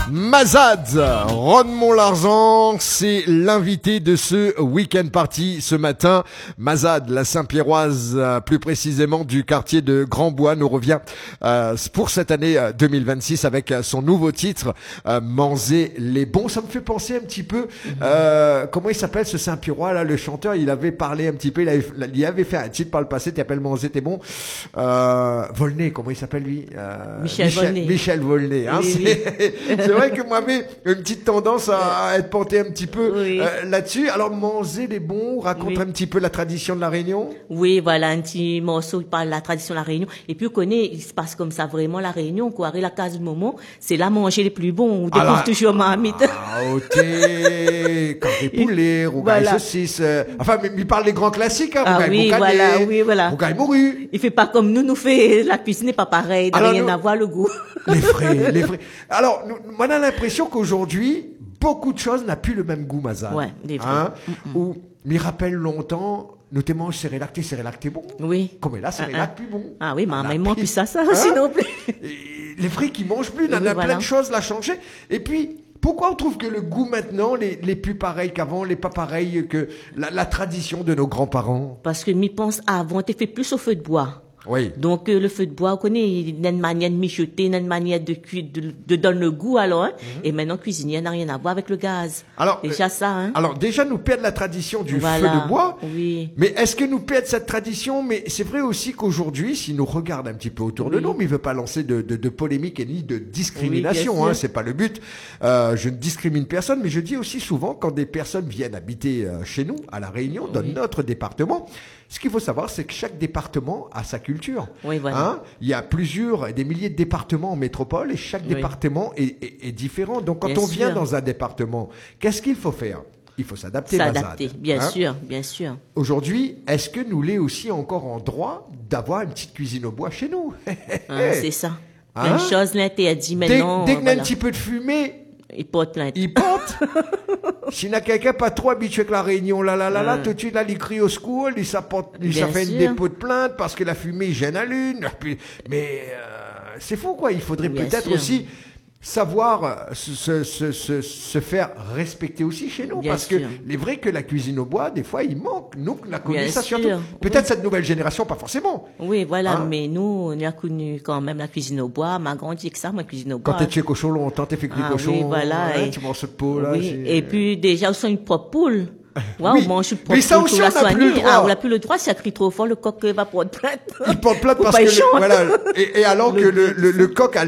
Mazad, Rodemont-Largent, c'est l'invité de ce week-end party ce matin. Mazad, la Saint-Pierroise, plus précisément du quartier de Grand-Bois, nous revient pour cette année 2026 avec son nouveau titre, Manger les bons. Ça me fait penser un petit peu, comment il s'appelle ce Saint-Pierrois là, le chanteur, il avait parlé un petit peu, il avait fait un titre par le passé, t'appelles Manger tes bons. Volney, comment il s'appelle lui? Michel Volney. Hein, oui. C'est vrai que moi j'avais une petite tendance à être porté un petit peu là-dessus. Alors Manger les bons raconte un petit peu la tradition de la Réunion. Oui, voilà, un petit morceau qui parle de la tradition de la Réunion. Et puis, on connaît, il se passe comme ça vraiment la Réunion, quoi. La case du moment, c'est là manger les plus bons. On découvre toujours marmite. Carré poulet, rougail saucisse. Enfin, mais il parle des grands classiques, hein. Oui, voilà. Rougail morue. Il fait pas comme nous fait, la cuisine n'est pas pareil. Il n'a rien à voir le goût. Les frais. Alors, moi, on a l'impression qu'aujourd'hui, beaucoup de choses n'a plus le même goût, Mazad. Ouais, des vrais. Hein? Ou, m'y rappelle longtemps, nous t'aimons cérélac t'es bon. Oui. Comme là, cérélac plus bon. Ah oui, maman, il manque plus ça, sinon plus. Les frais qui mangent plus, on a plein de choses à changer. Et puis, pourquoi on trouve que le goût maintenant n'est plus pareil qu'avant, n'est pas pareil que la tradition de nos grands-parents? Parce que m'y pense avant, t'es fait plus au feu de bois. Oui. Donc, le feu de bois, on connaît, il y a une manière de mijoter, il y a une manière de cuire, de donner le goût, alors, hein. Et maintenant, cuisinier n'a rien à voir avec le gaz. Alors, déjà ça, hein. Alors, déjà, nous perdons la tradition du feu de bois. Oui. Mais est-ce que nous perdons cette tradition? Mais c'est vrai aussi qu'aujourd'hui, si nous regardons un petit peu autour de nous, mais il veut pas lancer de polémique et ni de discrimination, hein. C'est pas le but. Je ne discrimine personne, mais je dis aussi souvent, quand des personnes viennent habiter chez nous, à La Réunion, dans notre département, ce qu'il faut savoir, c'est que chaque département a sa culture. Oui, voilà. Hein? Il y a des milliers de départements en métropole et chaque département est différent. Donc, quand on vient dans un département, qu'est-ce qu'il faut faire? Il faut s'adapter, S'adapter, bien sûr. Aujourd'hui, est-ce que nous l'est aussi encore en droit d'avoir une petite cuisine au bois chez nous? C'est ça. Plein de choses l'interdit maintenant. Dès qu'il y a un petit peu de fumée, il porte plainte. S'il y a quelqu'un pas trop habitué avec la Réunion, tout de suite, là, il crie au secours, ça fait une dépôt de plainte parce que la fumée gêne à l'une. Mais c'est fou, quoi. Il faudrait peut-être aussi savoir se faire respecter aussi chez nous. Parce que il est vrai que la cuisine au bois, des fois, il manque. Nous, la connaissons surtout. Peut-être cette nouvelle génération, pas forcément. Oui, voilà. Mais nous, on a connu quand même la cuisine au bois. Ma grande dit que ça, ma cuisine au bois. Quand t'es chez cochon longtemps, t'es fait cuire cochon. Oui, voilà. Tu manges ce pot, là. Et puis, déjà, on sent une propre poule. Ouais, on mange une propre mais ça poule aussi, pour la on n'a plus le soigner. droit. On n'a plus le droit, si ça crie trop fort, le coq va porter plainte. Il porte plainte parce que, voilà. Et alors que le coq a